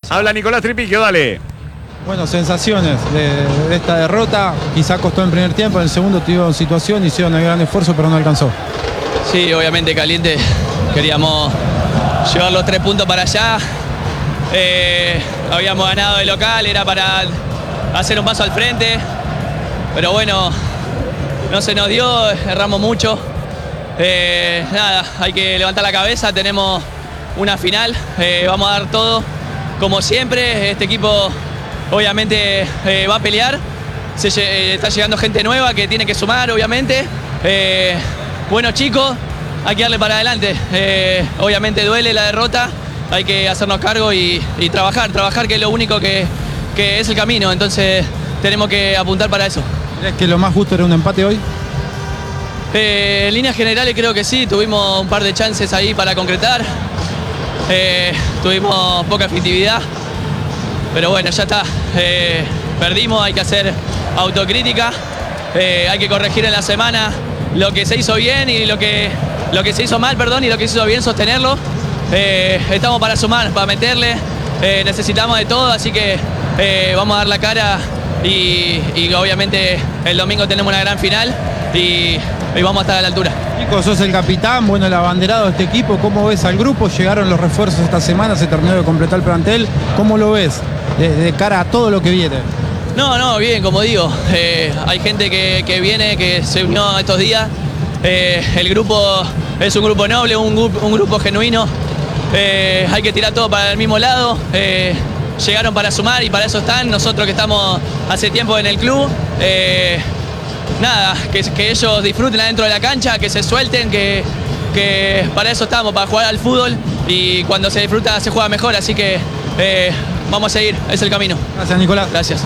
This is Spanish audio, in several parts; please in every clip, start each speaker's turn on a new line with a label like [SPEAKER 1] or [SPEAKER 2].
[SPEAKER 1] Habla Nicolás Tripiquio, dale.
[SPEAKER 2] Bueno, sensaciones de esta derrota. Quizá costó en primer tiempo, en el segundo tuvieron situación, hicieron el gran esfuerzo, pero no alcanzó.
[SPEAKER 3] Sí, obviamente caliente. Queríamos llevar los 3 puntos para allá. Habíamos ganado de local, era para hacer un paso al frente. Pero bueno, no se nos dio, erramos mucho. Nada, hay que levantar la cabeza, tenemos una final, vamos a dar todo como siempre. Este equipo obviamente va a pelear, está llegando gente nueva que tiene que sumar obviamente. Bueno chicos, hay que darle para adelante, obviamente duele la derrota, hay que hacernos cargo y trabajar que es lo único que es el camino, entonces tenemos que apuntar para eso.
[SPEAKER 2] ¿Crees que lo más justo era un empate hoy?
[SPEAKER 3] En líneas generales creo que sí, tuvimos un par de chances ahí para concretar, tuvimos poca efectividad, pero bueno, ya está, perdimos, hay que hacer autocrítica, hay que corregir en la semana lo que se hizo bien y lo que se hizo mal, perdón, y lo que se hizo bien sostenerlo. Estamos para sumar, para meterle, necesitamos de todo, así que vamos a dar la cara y obviamente el domingo tenemos una gran final y vamos a estar a la altura.
[SPEAKER 2] Nico, sos el capitán, bueno, el abanderado de este equipo. ¿Cómo ves al grupo? Llegaron los refuerzos esta semana, se terminó de completar el plantel. ¿Cómo lo ves de cara a todo lo que viene?
[SPEAKER 3] No, bien, como digo, hay gente que viene, que se unió estos días. El grupo es un grupo noble, un grupo genuino. Hay que tirar todo para el mismo lado. Llegaron para sumar y para eso están. Nosotros que estamos hace tiempo en el club. Nada, que ellos disfruten adentro de la cancha, que se suelten, que para eso estamos, para jugar al fútbol y cuando se disfruta se juega mejor, así que vamos a seguir, es el camino.
[SPEAKER 2] Gracias, Nicolás.
[SPEAKER 3] Gracias.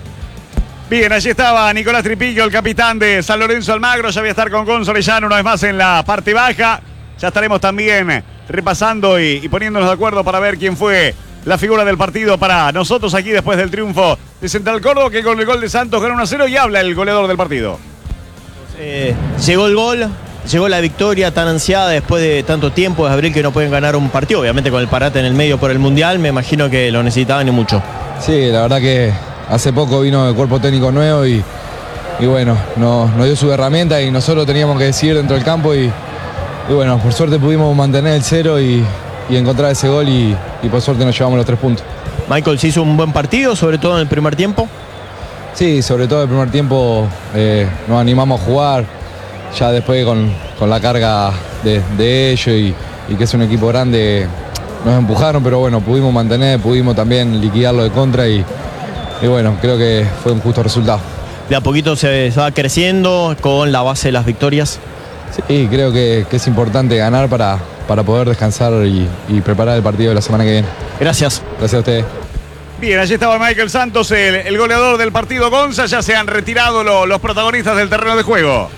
[SPEAKER 1] Bien, allí estaba Nicolás Tripiquio, el capitán de San Lorenzo Almagro. Ya voy a estar con Gonzo Orellano una vez más en la parte baja. Ya estaremos también repasando y poniéndonos de acuerdo para ver quién fue la figura del partido para nosotros aquí después del triunfo de Central Córdoba, que con el gol de Santos ganó 1-0 y habla el goleador del partido.
[SPEAKER 4] Llegó el gol, llegó la victoria tan ansiada después de tanto tiempo, de abril, que no pueden ganar un partido, obviamente con el parate en el medio por el Mundial, me imagino que lo necesitaban y mucho.
[SPEAKER 5] Sí, la verdad que hace poco vino el cuerpo técnico nuevo y bueno, nos dio su herramienta y nosotros teníamos que decidir dentro del campo y bueno, por suerte pudimos mantener el 0 y encontrar ese gol y por suerte nos llevamos los 3 puntos.
[SPEAKER 4] Michael, ¿se hizo un buen partido, sobre todo en el primer tiempo?
[SPEAKER 5] Sí, sobre todo el primer tiempo nos animamos a jugar, ya después con la carga de ellos y que es un equipo grande, nos empujaron, pero bueno, pudimos mantener, pudimos también liquidarlo de contra y bueno, creo que fue un justo resultado.
[SPEAKER 4] De a poquito se va creciendo con la base de las victorias.
[SPEAKER 5] Sí, creo que es importante ganar para poder descansar y preparar el partido de la semana que viene.
[SPEAKER 4] Gracias.
[SPEAKER 5] Gracias a ustedes.
[SPEAKER 1] Bien, allí estaba Michael Santos, el goleador del partido. Gonza, ya se han retirado los protagonistas del terreno de juego.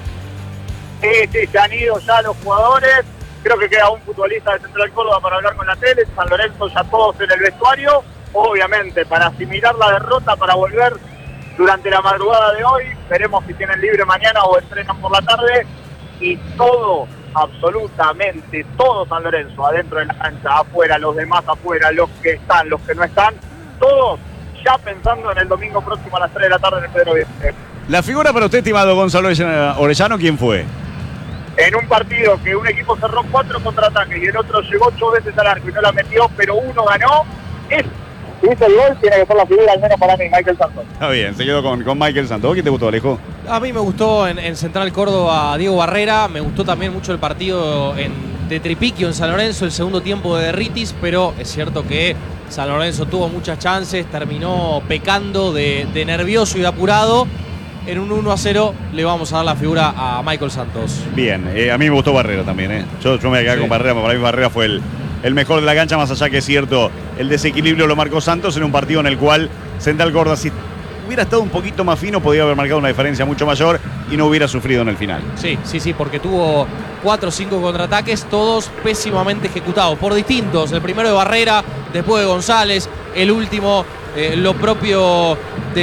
[SPEAKER 6] Sí, se han ido ya los jugadores. Creo que queda un futbolista de Central Córdoba para hablar con la tele. San Lorenzo ya todos en el vestuario. Obviamente, para asimilar la derrota, para volver durante la madrugada de hoy. Veremos si tienen libre mañana o entrenan por la tarde. Y todo, absolutamente todo San Lorenzo, adentro de la cancha, afuera, los demás afuera, los que están, los que no están, todos ya pensando en el domingo próximo a las 3 de la tarde en el Pedro Vieste.
[SPEAKER 1] La figura para usted, estimado Gonzalo Orellano, ¿quién fue?
[SPEAKER 6] En un partido que un equipo cerró 4 contraataques y el otro llegó 8 veces al arco y no la metió, pero uno ganó, si hizo el gol, tiene que ser la figura, al menos para mí, Michael Santos.
[SPEAKER 1] Está bien, se quedó con Michael Santos. ¿Quién te gustó, Alejo?
[SPEAKER 7] A mí me gustó en Central Córdoba Diego Barrera, me gustó también mucho el partido de Tripiquio en San Lorenzo, el segundo tiempo de Derritis, pero es cierto que San Lorenzo tuvo muchas chances, terminó pecando de nervioso y de apurado. En un 1-0 le vamos a dar la figura a Michael Santos.
[SPEAKER 1] Bien, a mí me gustó Barrera también. Yo me voy a quedar con Barrera, para mí Barrera fue el mejor de la cancha, más allá que es cierto, el desequilibrio lo marcó Santos en un partido en el cual Central Córdoba, si hubiera estado un poquito más fino, podía haber marcado una diferencia mucho mayor y no hubiera sufrido en el final.
[SPEAKER 7] Sí, porque tuvo 4 o 5 contraataques, todos pésimamente ejecutados, por distintos. El primero de Barrera, después de González, el último, lo propio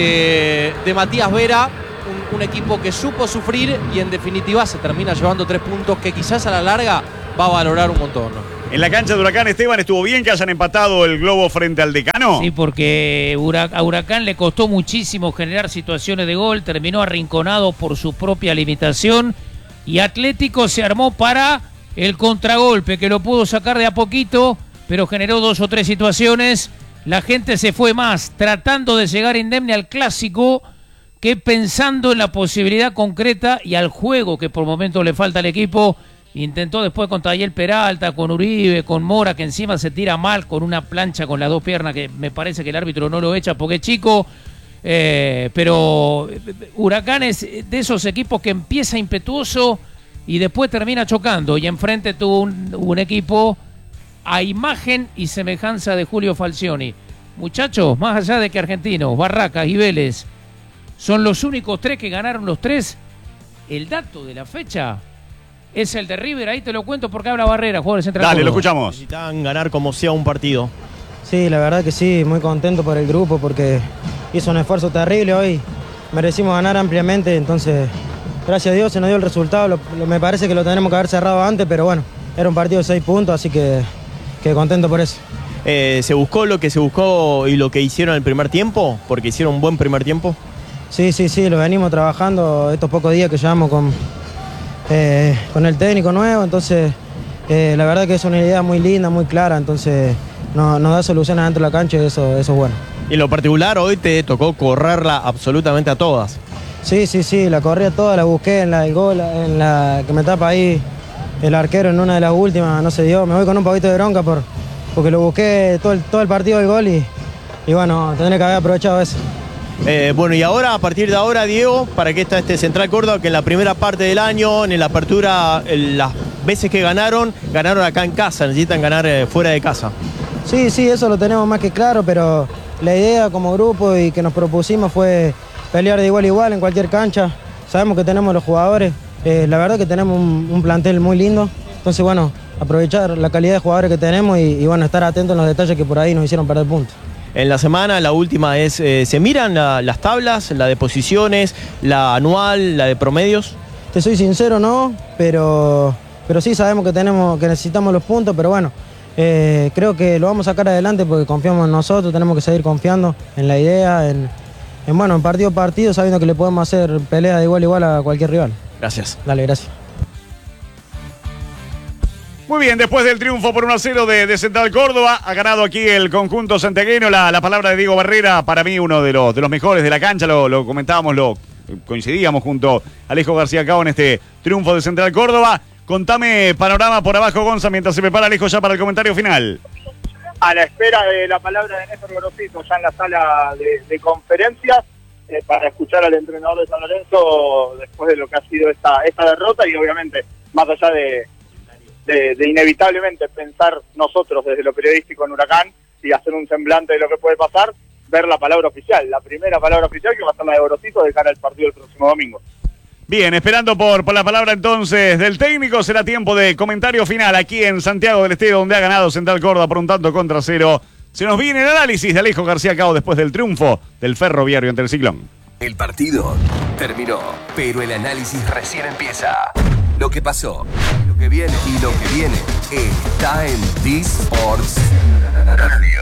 [SPEAKER 7] de Matías Vera. Un equipo que supo sufrir y en definitiva se termina llevando 3 puntos que quizás a la larga va a valorar un montón.
[SPEAKER 1] En la cancha de Huracán, Esteban, ¿estuvo bien que hayan empatado el Globo frente al Decano?
[SPEAKER 8] Sí, porque a Huracán le costó muchísimo generar situaciones de gol, terminó arrinconado por su propia limitación y Atlético se armó para el contragolpe, que lo pudo sacar de a poquito, pero generó 2 o 3 situaciones. La gente se fue más tratando de llegar indemne al clásico que pensando en la posibilidad concreta y al juego que por momentos le falta al equipo. Intentó después con Tayel Peralta, con Uribe, con Mora, que encima se tira mal con una plancha con las 2 piernas, que me parece que el árbitro no lo echa porque es chico. Pero Huracán es de esos equipos que empieza impetuoso y después termina chocando. Y enfrente tuvo un equipo a imagen y semejanza de Julio Falcioni. Muchachos, más allá de que Argentinos, Barracas y Vélez son los únicos 3 que ganaron los 3, el dato de la fecha es el de River. Ahí te lo cuento porque habla Barrera, jugador de Central.
[SPEAKER 1] Dale,
[SPEAKER 8] Córdoba.
[SPEAKER 1] lo escuchamos.
[SPEAKER 4] Necesitan ganar como sea un partido.
[SPEAKER 9] Sí, la verdad que sí, muy contento por el grupo porque hizo un esfuerzo terrible hoy. Merecimos ganar ampliamente, entonces gracias a Dios se nos dio el resultado. Me parece que lo tenemos que haber cerrado antes, pero bueno, era un partido de 6 puntos, así que contento por eso.
[SPEAKER 4] ¿Se buscó lo que se buscó y lo que hicieron el primer tiempo? Porque hicieron un buen primer tiempo.
[SPEAKER 9] Sí, lo venimos trabajando estos pocos días que llevamos con el técnico nuevo, entonces la verdad que es una idea muy linda, muy clara, entonces nos da soluciones dentro de la cancha y eso es bueno.
[SPEAKER 4] Y en lo particular hoy te tocó correrla absolutamente a todas.
[SPEAKER 9] Sí, la corrí a todas, la busqué en la del gol, en la que me tapa ahí el arquero en una de las últimas, no se dio, me voy con un poquito de bronca porque lo busqué todo el partido del gol y bueno, tendré que haber aprovechado eso.
[SPEAKER 4] Bueno, y ahora, a partir de ahora, Diego, ¿para qué está este Central Córdoba? Que en la primera parte del año, en la apertura, las veces que ganaron acá en casa, necesitan ganar fuera de casa.
[SPEAKER 9] Sí, eso lo tenemos más que claro, pero la idea como grupo y que nos propusimos fue pelear de igual a igual en cualquier cancha. Sabemos que tenemos los jugadores, la verdad que tenemos un plantel muy lindo, entonces bueno, aprovechar la calidad de jugadores que tenemos y bueno, estar atentos en los detalles que por ahí nos hicieron perder puntos.
[SPEAKER 4] En la semana, la última es, ¿se miran las tablas, la de posiciones, la anual, la de promedios?
[SPEAKER 9] Te soy sincero, no, pero sí sabemos que necesitamos los puntos, pero bueno, creo que lo vamos a sacar adelante porque confiamos en nosotros, tenemos que seguir confiando en la idea, en partido a partido, sabiendo que le podemos hacer pelea de igual a igual a cualquier rival.
[SPEAKER 4] Gracias.
[SPEAKER 9] Dale, gracias.
[SPEAKER 1] Muy bien, después del triunfo por 1-0 de Central Córdoba, ha ganado aquí el conjunto santiagueño. La palabra de Diego Barrera, para mí uno de los mejores de la cancha, lo comentábamos, coincidíamos junto a Alejo García Cao en este triunfo de Central Córdoba. Contame panorama por abajo, Gonza, mientras se prepara Alejo ya para el comentario final.
[SPEAKER 6] A la espera de la palabra de Néstor Gorosito, ya en la sala de conferencias, para escuchar al entrenador de San Lorenzo después de lo que ha sido esta derrota y obviamente, más allá de inevitablemente pensar nosotros desde lo periodístico en Huracán y hacer un semblante de lo que puede pasar, ver la palabra oficial, la primera palabra oficial que va a ser la de Gorosito de cara al partido del próximo domingo.
[SPEAKER 1] Bien, esperando por la palabra entonces del técnico, será tiempo de comentario final aquí en Santiago del Estero, donde ha ganado Central Córdoba por 1-0. Se nos viene el análisis de Alejo García Cao después del triunfo del Ferroviario ante el Ciclón.
[SPEAKER 10] El partido terminó, pero el análisis recién empieza. Lo que pasó, lo que viene y lo que viene está en D-Sports Radio.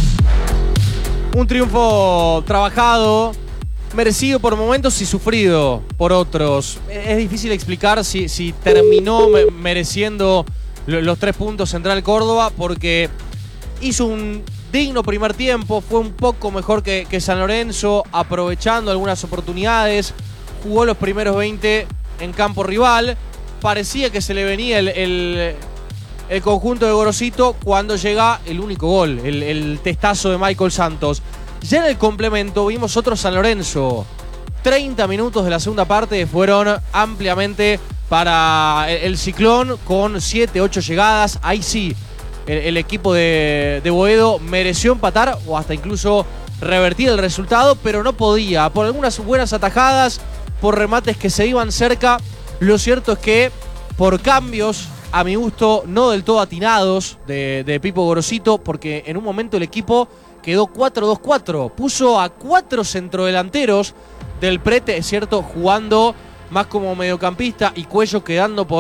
[SPEAKER 7] Un triunfo trabajado, merecido por momentos y sufrido por otros. Es difícil explicar si terminó mereciendo los 3 puntos Central Córdoba porque hizo un digno primer tiempo, fue un poco mejor que San Lorenzo, aprovechando algunas oportunidades, jugó los primeros 20 en campo rival. Parecía que se le venía el conjunto de Gorosito cuando llega el único gol, el testazo de Michael Santos. Ya en el complemento vimos otro San Lorenzo. 30 minutos de la segunda parte fueron ampliamente para el Ciclón con 7-8 llegadas. Ahí sí, el equipo de Boedo mereció empatar o hasta incluso revertir el resultado, pero no podía. Por algunas buenas atajadas, por remates que se iban cerca. Lo cierto es que por cambios, a mi gusto, no del todo atinados de Pipo Gorosito, porque en un momento el equipo quedó 4-2-4. Puso a 4 centrodelanteros del Prete, es cierto, jugando más como mediocampista y Cuello quedando por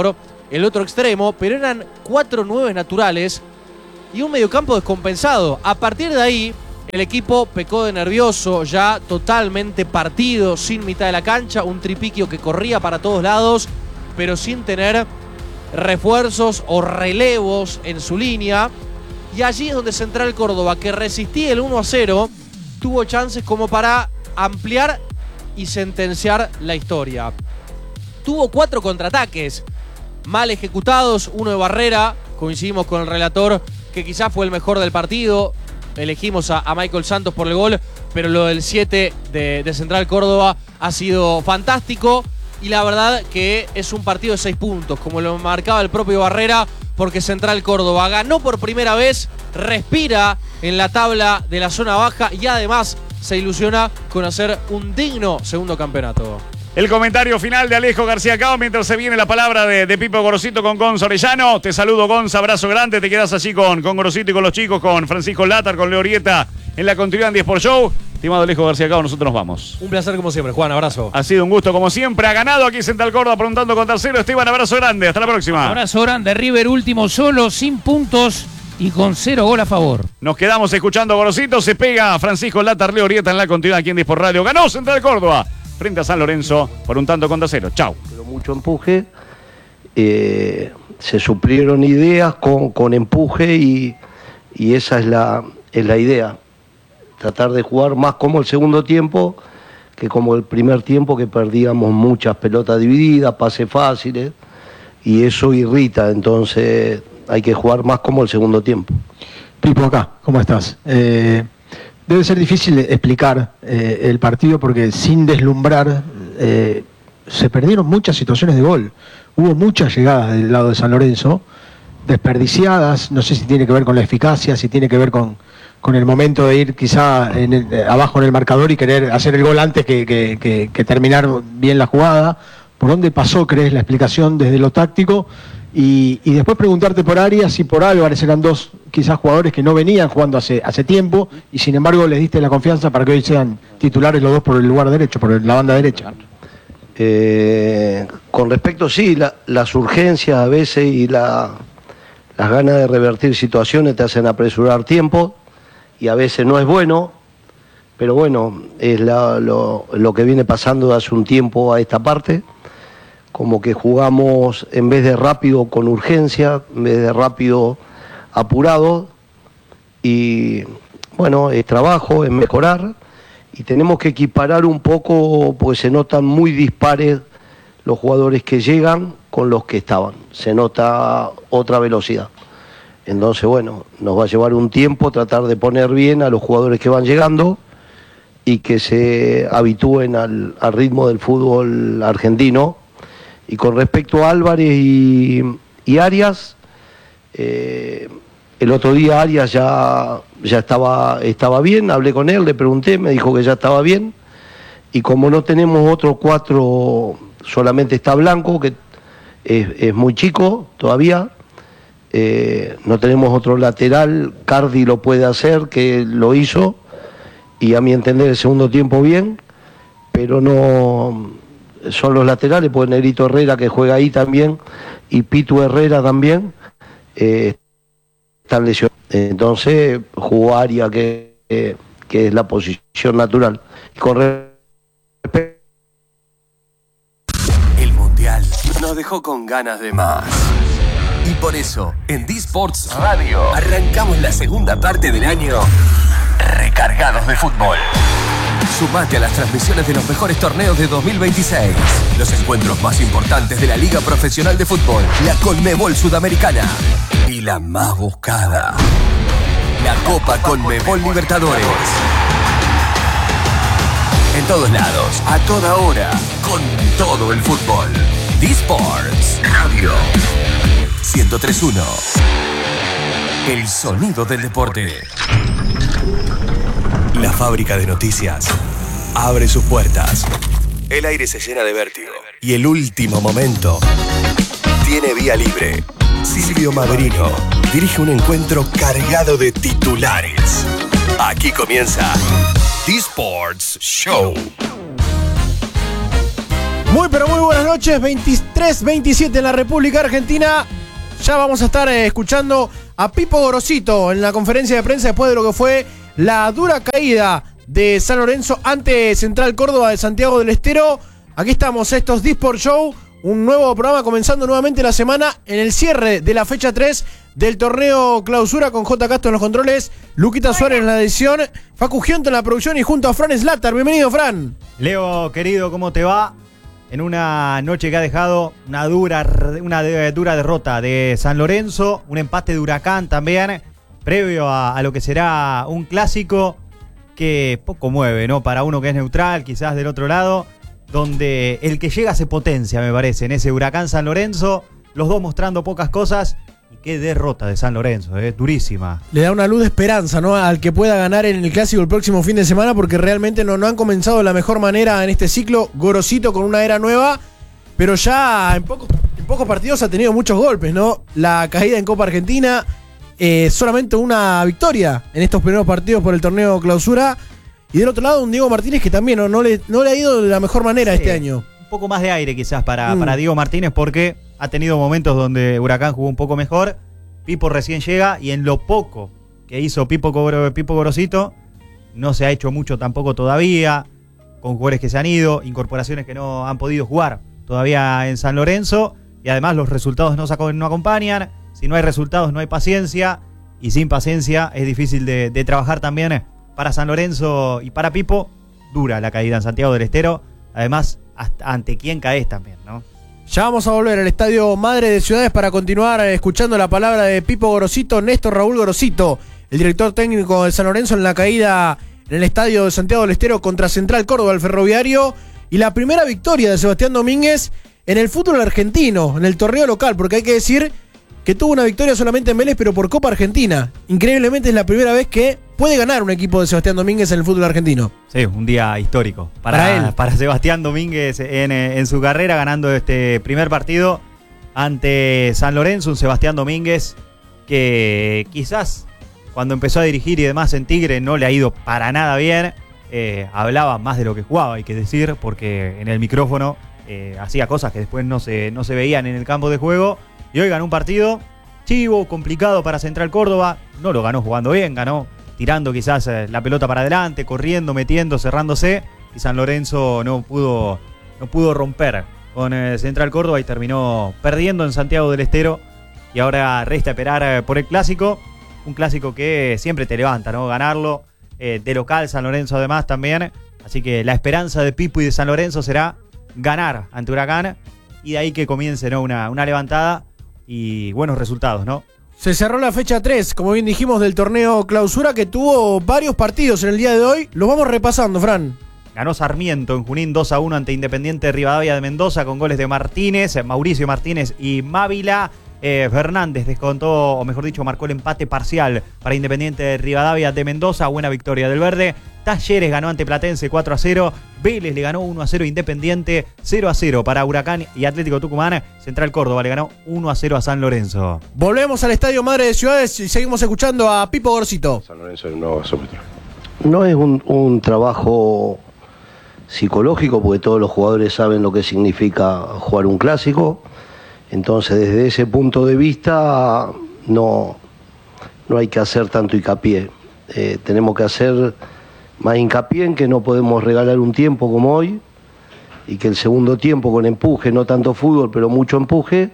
[SPEAKER 7] el otro extremo, pero eran 4 9 naturales y un mediocampo descompensado. A partir de ahí, el equipo pecó de nervioso, ya totalmente partido, sin mitad de la cancha, un Tripiquio que corría para todos lados, pero sin tener refuerzos o relevos en su línea. Y allí es donde Central Córdoba, que resistía el 1-0, tuvo chances como para ampliar y sentenciar la historia. Tuvo 4 contraataques mal ejecutados, uno de Barrera, coincidimos con el relator que quizás fue el mejor del partido, elegimos a Michael Santos por el gol, pero lo del 7 de Central Córdoba ha sido fantástico y la verdad que es un partido de 6 puntos, como lo marcaba el propio Barrera, porque Central Córdoba ganó por primera vez, respira en la tabla de la zona baja y además se ilusiona con hacer un digno segundo campeonato.
[SPEAKER 1] El comentario final de Alejo García Cao mientras se viene la palabra de Pipo Gorosito con Gonza Orellano. Te saludo, Gonza, abrazo grande. Te quedas allí con Gorosito y con los chicos, con Francisco Látar, con Leo Rieta en la continuidad en 10 por Show. Estimado Alejo García Cao, nosotros nos vamos.
[SPEAKER 7] Un placer como siempre, Juan, abrazo.
[SPEAKER 1] Ha sido un gusto como siempre. Ha ganado aquí Central Córdoba preguntando con tercero. Esteban, abrazo grande. Hasta la próxima.
[SPEAKER 8] Abrazo grande. River último solo, sin puntos y con 0 gol a favor.
[SPEAKER 1] Nos quedamos escuchando a Gorosito. Se pega Francisco Látar, Leo Rieta en la continuidad aquí en 10 por Radio. Ganó Central Córdoba frente a San Lorenzo por un tanto contra 0. Chau.
[SPEAKER 11] Pero mucho empuje. Se suplieron ideas con empuje y esa es la idea. Tratar de jugar más como el segundo tiempo que como el primer tiempo, que perdíamos muchas pelotas divididas, pases fáciles, y eso irrita. Entonces hay que jugar más como el segundo tiempo.
[SPEAKER 12] Pipo, acá, ¿cómo estás? Debe ser difícil explicar el partido porque sin deslumbrar se perdieron muchas situaciones de gol. Hubo muchas llegadas del lado de San Lorenzo, desperdiciadas, no sé si tiene que ver con la eficacia, si tiene que ver con el momento de ir quizá abajo en el marcador y querer hacer el gol antes que terminar bien la jugada. ¿Por dónde pasó, crees, la explicación desde lo táctico? Y después preguntarte por Arias y por Álvarez, eran dos quizás jugadores que no venían jugando hace tiempo y sin embargo les diste la confianza para que hoy sean titulares los dos por el lugar derecho, por la banda derecha.
[SPEAKER 11] Con respecto, sí, las urgencias a veces y las ganas de revertir situaciones te hacen apresurar tiempo y a veces no es bueno, pero bueno, es lo que viene pasando de hace un tiempo a esta parte. Como que jugamos en vez de rápido con urgencia, en vez de rápido apurado, y bueno, es trabajo, es mejorar, y tenemos que equiparar un poco, pues se notan muy dispares los jugadores que llegan con los que estaban, se nota otra velocidad. Entonces bueno, nos va a llevar un tiempo tratar de poner bien a los jugadores que van llegando y que se habitúen al ritmo del fútbol argentino. Y con respecto a Álvarez y Arias, el otro día Arias ya estaba bien, hablé con él, le pregunté, me dijo que ya estaba bien, y como no tenemos otro 4, solamente está Blanco, que es muy chico todavía, no tenemos otro lateral, Cardi lo puede hacer, que lo hizo, y a mi entender el segundo tiempo bien, pero no... Son los laterales, pues Negrito Herrera, que juega ahí también, y Pitu Herrera también, están lesionados. Entonces jugó Arias, que es la posición natural.
[SPEAKER 10] El Mundial nos dejó con ganas de más. Y por eso, en D-Sports Radio, arrancamos la segunda parte del año recargados de fútbol. Sumate a las transmisiones de los mejores torneos de 2026. Los encuentros más importantes de la Liga Profesional de Fútbol, la Conmebol Sudamericana y la más buscada, la Copa Conmebol Libertadores. En todos lados, a toda hora, con todo el fútbol. D-Sports Radio 103.1. El sonido del deporte. La fábrica de noticias abre sus puertas. El aire se llena de vértigo. Y el último momento tiene vía libre. Silvio Maverino dirige un encuentro cargado de titulares. Aquí comienza D-Sports Show.
[SPEAKER 13] Muy pero muy buenas noches, 23:27 en la República Argentina. Ya vamos a estar escuchando a Pipo Gorosito en la conferencia de prensa después de lo que fue la dura caída de San Lorenzo ante Central Córdoba de Santiago del Estero. Aquí estamos, esto es D-Sport Show, un nuevo programa comenzando nuevamente la semana en el cierre de la fecha 3 del torneo Clausura con J. Castro en los controles, Luquita Suárez en la edición, Facu Giunto en la producción y junto a Fran Slatter. Bienvenido, Fran.
[SPEAKER 14] Leo, querido, ¿cómo te va? En una noche que ha dejado una dura derrota de San Lorenzo, un empate de Huracán también, previo a lo que será un clásico que poco mueve, ¿no? Para uno que es neutral, quizás del otro lado, donde el que llega se potencia, me parece, en ese Huracán San Lorenzo, los dos mostrando pocas cosas. Y qué derrota de San Lorenzo, durísima.
[SPEAKER 13] Le da una luz de esperanza, ¿no?, al que pueda ganar en el clásico el próximo fin de semana, porque realmente no han comenzado de la mejor manera en este ciclo. Gorosito con una era nueva, pero ya en pocos partidos ha tenido muchos golpes, ¿no? La caída en Copa Argentina, solamente una victoria en estos primeros partidos por el torneo Clausura. Y del otro lado un Diego Martínez que también no le ha ido de la mejor manera este año.
[SPEAKER 14] Un poco más de aire quizás para Diego Martínez, porque ha tenido momentos donde Huracán jugó un poco mejor. Pipo recién llega y en lo poco que hizo Pipo Gorosito no se ha hecho mucho tampoco todavía, con jugadores que se han ido, incorporaciones que no han podido jugar todavía en San Lorenzo, y además los resultados no acompañan. Si no hay resultados no hay paciencia, y sin paciencia es difícil de trabajar también para San Lorenzo y para Pipo. Dura la caída en Santiago del Estero, además ante quién caes también, ¿no?
[SPEAKER 13] Ya vamos a volver al Estadio Madre de Ciudades para continuar escuchando la palabra de Pipo Gorosito, Néstor Raúl Gorosito, el director técnico de San Lorenzo, en la caída en el Estadio de Santiago del Estero contra Central Córdoba, el Ferroviario, y la primera victoria de Sebastián Domínguez en el fútbol argentino, en el torneo local, porque hay que decir que tuvo una victoria solamente en Vélez, pero por Copa Argentina. Increíblemente es la primera vez que puede ganar un equipo de Sebastián Domínguez en el fútbol argentino.
[SPEAKER 14] Sí, un día histórico para Sebastián Domínguez en su carrera, ganando este primer partido ante San Lorenzo. Un Sebastián Domínguez que quizás cuando empezó a dirigir y demás en Tigre no le ha ido para nada bien. Hablaba más de lo que jugaba, hay que decir, porque en el micrófono hacía cosas que después no se veían en el campo de juego. Y hoy ganó un partido chivo, complicado para Central Córdoba. No lo ganó jugando bien, ganó tirando quizás la pelota para adelante, corriendo, metiendo, cerrándose. Y San Lorenzo no pudo romper con Central Córdoba y terminó perdiendo en Santiago del Estero. Y ahora resta esperar por el clásico. Un clásico que siempre te levanta, ¿no? Ganarlo. De local San Lorenzo además también. Así que la esperanza de Pipo y de San Lorenzo será ganar ante Huracán. Y de ahí que comience, ¿no? una levantada y buenos resultados, ¿no?
[SPEAKER 13] Se cerró la fecha 3, como bien dijimos, del torneo Clausura, que tuvo varios partidos en el día de hoy. Los vamos repasando, Fran.
[SPEAKER 14] Ganó Sarmiento en Junín 2-1 ante Independiente Rivadavia de Mendoza con goles de Martínez, Mauricio Martínez y Mávila. Fernández descontó, o mejor dicho, marcó el empate parcial para Independiente Rivadavia de Mendoza. Buena victoria del verde. Talleres ganó ante Platense 4-0. Vélez le ganó 1-0 Independiente, 0-0 para Huracán y Atlético Tucumán. Central Córdoba le ganó 1-0 a San Lorenzo.
[SPEAKER 13] Volvemos al Estadio Madre de Ciudades y seguimos escuchando a Pipo Gorosito.
[SPEAKER 11] San Lorenzo no es un trabajo psicológico, porque todos los jugadores saben lo que significa jugar un clásico. Entonces, desde ese punto de vista, no hay que hacer tanto hincapié. Tenemos que hacer más hincapié en que no podemos regalar un tiempo como hoy, y que el segundo tiempo con empuje, no tanto fútbol, pero mucho empuje,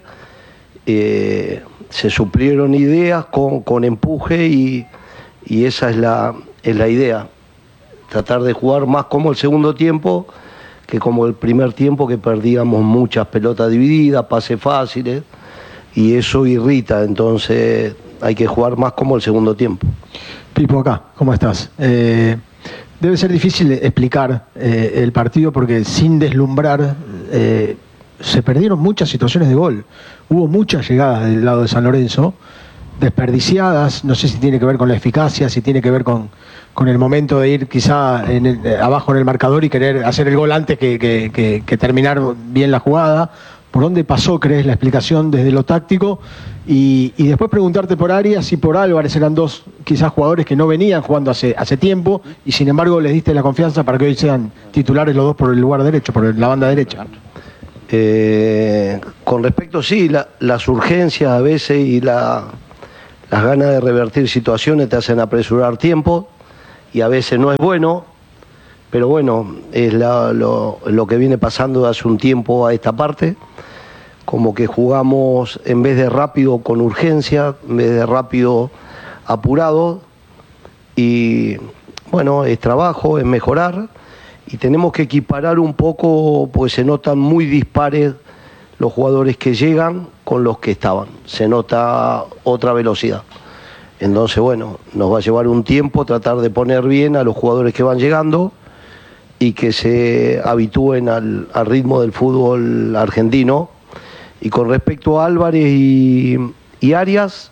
[SPEAKER 11] se suplieron ideas con empuje, y esa es la idea. Tratar de jugar más como el segundo tiempo que como el primer tiempo, que perdíamos muchas pelotas divididas, pases fáciles, y eso irrita. Entonces hay que jugar más como el segundo tiempo.
[SPEAKER 12] Pipo, acá, ¿cómo estás? Debe ser difícil explicar el partido, porque sin deslumbrar se perdieron muchas situaciones de gol. Hubo muchas llegadas del lado de San Lorenzo, desperdiciadas. No sé si tiene que ver con la eficacia, si tiene que ver con el momento de ir quizá abajo en el marcador y querer hacer el gol antes que terminar bien la jugada. ¿Por dónde pasó, crees, la explicación desde lo táctico? Y después preguntarte por Arias y por Álvarez. Eran dos quizás jugadores que no venían jugando hace tiempo, y sin embargo les diste la confianza para que hoy sean titulares los dos por el lugar derecho, por la banda derecha.
[SPEAKER 11] Con respecto, sí, las urgencias a veces y las ganas de revertir situaciones te hacen apresurar tiempo y a veces no es bueno, pero bueno, es lo que viene pasando de hace un tiempo a esta parte, como que jugamos en vez de rápido con urgencia, en vez de rápido apurado, y bueno, es trabajo, es mejorar, y tenemos que equiparar un poco, pues se notan muy dispares los jugadores que llegan con los que estaban, se nota otra velocidad. Entonces, bueno, nos va a llevar un tiempo tratar de poner bien a los jugadores que van llegando y que se habitúen al ritmo del fútbol argentino. Y con respecto a Álvarez y Arias,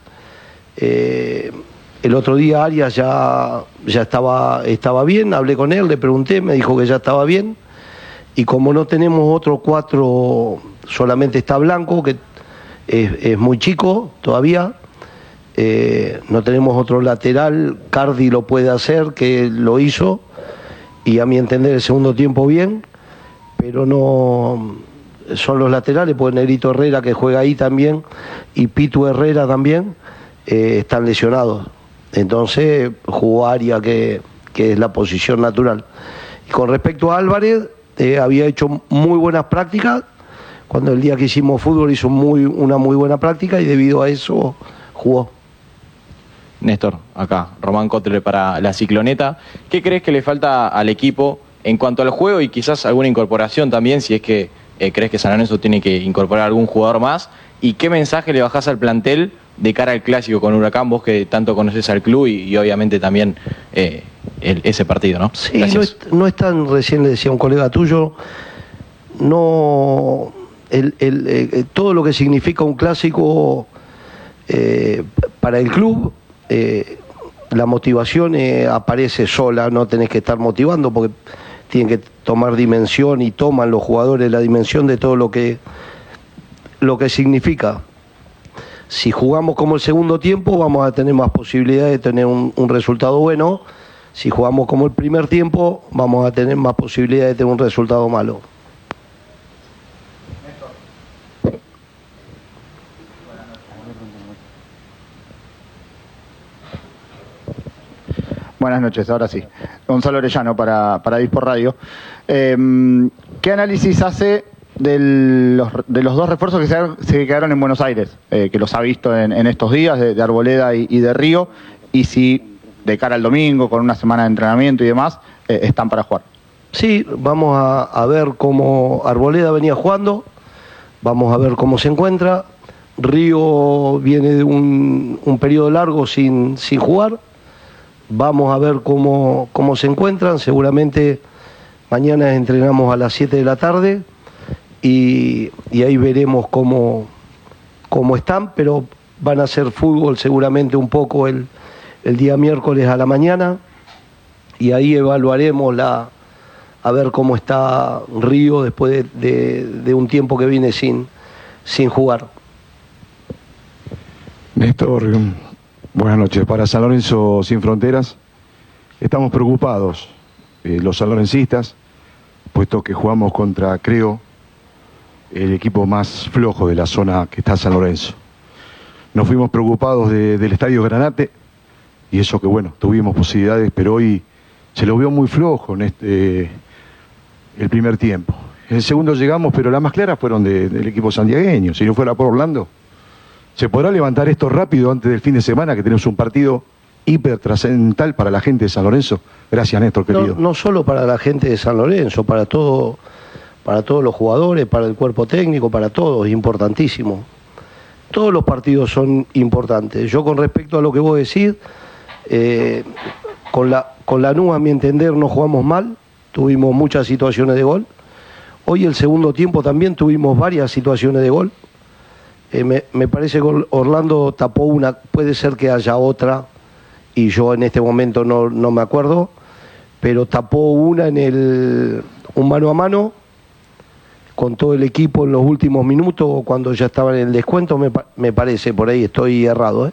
[SPEAKER 11] el otro día Arias ya estaba bien, hablé con él, le pregunté, me dijo que ya estaba bien. Y como no tenemos otro 4, solamente está Blanco, que es muy chico todavía, no tenemos otro lateral, Cardi lo puede hacer, que lo hizo, y a mi entender el segundo tiempo bien, pero no son los laterales, pues Negrito Herrera, que juega ahí también, y Pitu Herrera también, están lesionados. Entonces jugó Arias, que es la posición natural. Y con respecto a Álvarez, había hecho muy buenas prácticas. Cuando el día que hicimos fútbol hizo una muy buena práctica y debido a eso jugó.
[SPEAKER 15] Néstor, acá, Román Cotre para la Cicloneta. ¿Qué crees que le falta al equipo en cuanto al juego y quizás alguna incorporación también, si es que crees que San Lorenzo tiene que incorporar algún jugador más? ¿Y qué mensaje le bajás al plantel de cara al clásico con Huracán, vos que tanto conoces al club y obviamente también ese partido, ¿no?
[SPEAKER 11] Sí, no es tan, recién le decía a un colega tuyo, no todo lo que significa un clásico para el club, la motivación aparece sola, no tenés que estar motivando porque tienen que tomar dimensión y toman los jugadores la dimensión de todo lo que significa. Si jugamos como el segundo tiempo vamos a tener más posibilidades de tener un resultado bueno. Si jugamos como el primer tiempo vamos a tener más posibilidades de tener un resultado malo.
[SPEAKER 16] Buenas noches, ahora sí. Gonzalo Orellano para Disport Radio. ¿Qué análisis hace de los dos refuerzos que se quedaron en Buenos Aires, que los ha visto en estos días, de Arboleda y de Río, y si de cara al domingo, con una semana de entrenamiento y demás, están para jugar?
[SPEAKER 11] Sí, vamos a ver cómo Arboleda venía jugando, vamos a ver cómo se encuentra. Río viene de un periodo largo sin jugar, vamos a ver cómo se encuentran. Seguramente mañana entrenamos a las 7 de la tarde, y ahí veremos cómo están, pero van a hacer fútbol seguramente un poco el día miércoles a la mañana, y ahí evaluaremos a ver cómo está Río después de un tiempo que viene sin jugar.
[SPEAKER 17] Néstor, buenas noches. Para San Lorenzo Sin Fronteras, estamos preocupados, los sanlorencistas, puesto que jugamos contra, creo, el equipo más flojo de la zona que está San Lorenzo. Nos fuimos preocupados del Estadio Granate, y eso que bueno, tuvimos posibilidades, pero hoy se lo vio muy flojo en el primer tiempo. En el segundo llegamos, pero las más claras fueron del equipo santiagueño. Si no fuera por Orlando, ¿se podrá levantar esto rápido antes del fin de semana, que tenemos un partido hiper trascendental para la gente de San Lorenzo? Gracias, Néstor, querido.
[SPEAKER 11] No solo para la gente de San Lorenzo, para todos los jugadores, para el cuerpo técnico, para todos, es importantísimo. Todos los partidos son importantes. Yo, con respecto a lo que vos decís, con la NU, a mi entender, no jugamos mal, tuvimos muchas situaciones de gol. Hoy el segundo tiempo también tuvimos varias situaciones de gol. Me parece que Orlando tapó una, puede ser que haya otra, y yo en este momento no me acuerdo, pero tapó una un mano a mano con todo el equipo en los últimos minutos, cuando ya estaba en el descuento, me parece, por ahí estoy errado.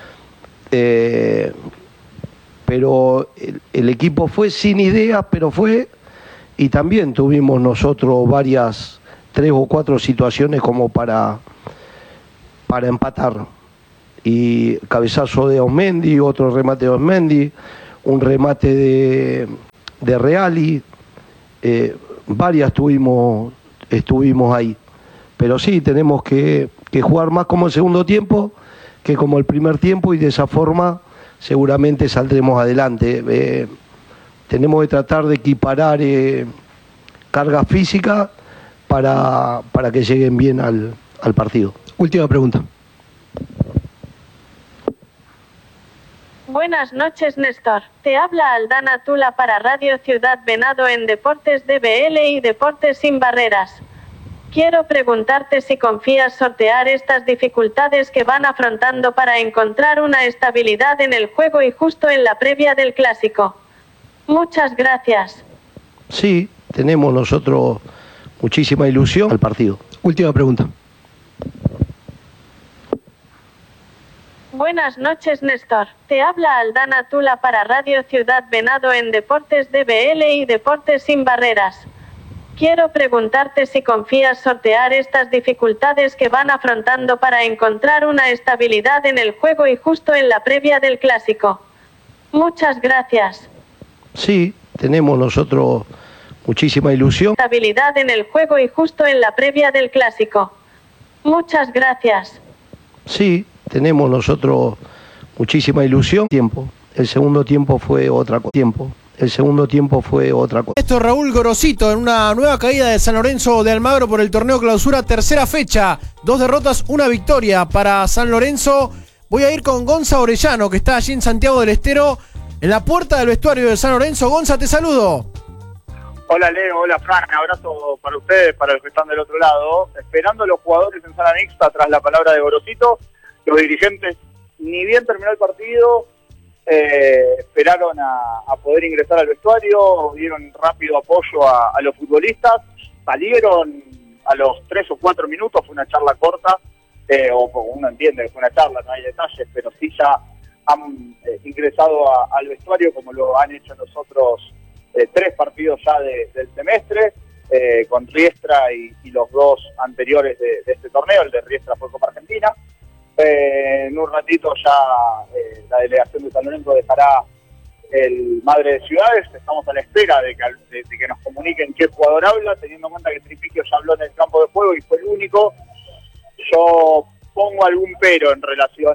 [SPEAKER 11] Pero el equipo fue sin ideas, pero fue, y también tuvimos nosotros varias 3 o 4 situaciones como para empatar. Y cabezazo de Osmendi, otro remate de Osmendi, un remate de Reali, varias estuvimos ahí. Pero sí, tenemos que jugar más como el segundo tiempo que como el primer tiempo, y de esa forma seguramente saldremos adelante. Tenemos que tratar de equiparar carga física para que lleguen bien al partido.
[SPEAKER 12] Última pregunta.
[SPEAKER 18] Buenas noches, Néstor. Te habla Aldana Tula para Radio Ciudad Venado en Deportes DBL y Deportes Sin Barreras. Quiero preguntarte si confías sortear estas dificultades que van afrontando para encontrar una estabilidad en el juego y justo en la previa del Clásico. Muchas gracias.
[SPEAKER 11] Sí, tenemos nosotros muchísima ilusión al partido.
[SPEAKER 12] Última pregunta.
[SPEAKER 18] Buenas noches, Néstor. Te habla Aldana Tula para Radio Ciudad Venado en Deportes DBL y Deportes Sin Barreras. Quiero preguntarte si confías sortear estas dificultades que van afrontando para encontrar una estabilidad en el juego y justo en la previa del Clásico. Muchas gracias.
[SPEAKER 11] Sí, tenemos nosotros muchísima ilusión.
[SPEAKER 18] Estabilidad en el juego y justo en la previa del Clásico. Muchas gracias.
[SPEAKER 11] Sí, tenemos nosotros muchísima ilusión. El segundo tiempo fue otra cosa.
[SPEAKER 13] Esto es Raúl Gorosito en una nueva caída de San Lorenzo de Almagro por el torneo clausura, tercera fecha. 2 derrotas, 1 victoria para San Lorenzo. Voy a ir con Gonza Orellano, que está allí en Santiago del Estero, en la puerta del vestuario de San Lorenzo. Gonza, te saludo.
[SPEAKER 6] Hola Leo, hola Fran, abrazo para ustedes, para los que están del otro lado. Esperando a los jugadores en sala mixta tras la palabra de Gorosito. Los dirigentes, ni bien terminó el partido, esperaron a poder ingresar al vestuario, dieron rápido apoyo a los futbolistas, salieron a los 3 o 4 minutos, fue una charla corta, uno entiende que fue una charla, no hay detalles, pero sí ya han ingresado al vestuario como lo han hecho en los otros 3 partidos ya del semestre, con Riestra y los 2 anteriores de este torneo. El de Riestra fue Copa Argentina. En un ratito ya la delegación de San Lorenzo dejará el Madre de Ciudades. Estamos a la espera de que nos comuniquen qué jugador habla, teniendo en cuenta que Tripiquio ya habló en el campo de juego y fue el único. Yo pongo algún pero en relación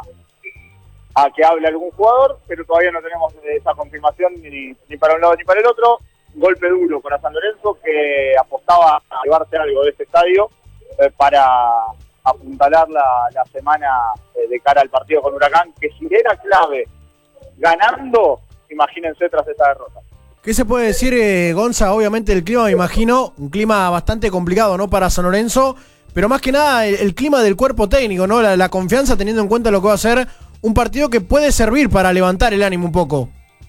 [SPEAKER 6] a que hable algún jugador, pero todavía no tenemos esa confirmación ni para un lado ni para el otro. Golpe duro para San Lorenzo, que apostaba a llevarse algo de este estadio para apuntalar la semana de cara al partido con Huracán, que si era clave ganando, imagínense tras esta derrota.
[SPEAKER 13] ¿Qué se puede decir, Gonza? Obviamente el clima, me imagino, un clima bastante complicado, ¿no?, para San Lorenzo, pero más que nada el clima del cuerpo técnico, ¿no? La confianza, teniendo en cuenta lo que va a ser un partido que puede servir para levantar el ánimo un poco.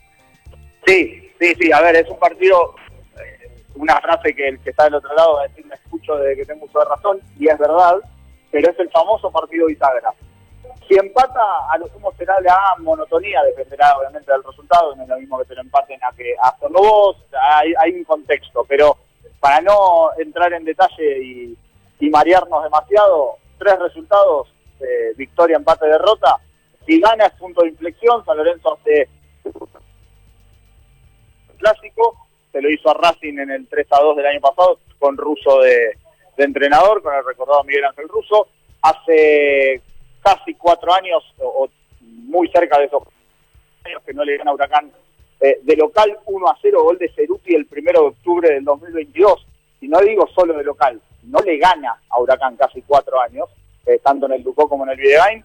[SPEAKER 6] Sí, a ver, es un partido, una frase que el que está del otro lado va a decir, me escucho de que tengo uso de razón, y es verdad, pero es el famoso partido bisagra. Si empata, a lo sumo será la monotonía, dependerá obviamente del resultado, no es lo mismo que te lo empaten a que hacerlo vos, hay un contexto, pero para no entrar en detalle y marearnos demasiado, 3 resultados, victoria, empate, derrota. Si gana es punto de inflexión. San Lorenzo hace clásico, se lo hizo a Racing en el 3-2 del año pasado, con Russo de entrenador, con el recordado Miguel Ángel Russo. Hace casi 4 años, o muy cerca de esos años, que no le gana a Huracán de local 1-0, gol de Ceruti el 1 de octubre del 2022. Y no digo solo de local, no le gana a Huracán casi 4 años, tanto en el Ducó como en el Videgain.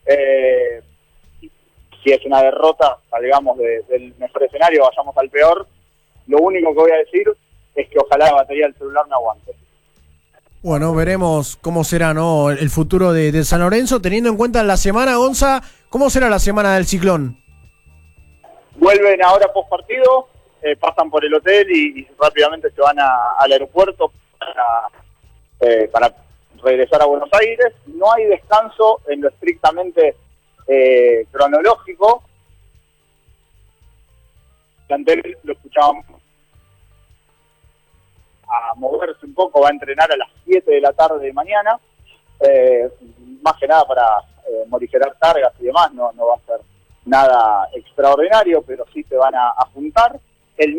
[SPEAKER 6] Si es una derrota, salgamos del mejor escenario, vayamos al peor. Lo único que voy a decir es que ojalá la batería del celular me aguante.
[SPEAKER 13] Bueno, veremos cómo será, ¿no?, el futuro de San Lorenzo, teniendo en cuenta la semana, Gonza. ¿Cómo será la semana del Ciclón?
[SPEAKER 6] Vuelven ahora post partido, pasan por el hotel y rápidamente se van al aeropuerto para regresar a Buenos Aires. No hay descanso en lo estrictamente cronológico. Plantel, lo escuchábamos a moverse un poco, va a entrenar a las 7 de la tarde de mañana, más que nada para morigerar cargas y demás, no va a ser nada extraordinario, pero sí se van a juntar.